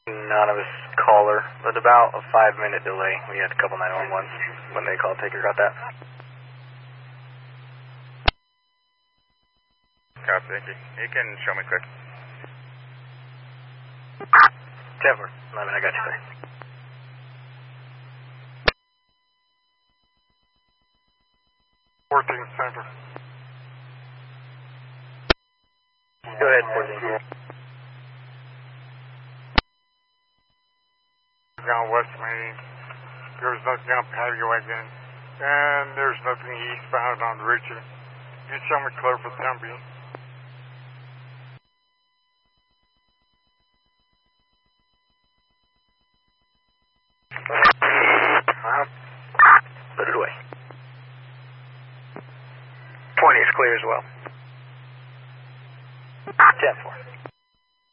Anonymous caller, but about a 5-minute delay. We had a couple 911s when they called. Taker got that. Copy, thank you. You can show me quick. 10-4, 11, I got you there. Center. Go ahead, 14. Down West Main. There's nothing down Patio Wagon. And there's nothing eastbound on Richard. You show me clear for Tempe. Put it away. 20 is clear as well. 10-4.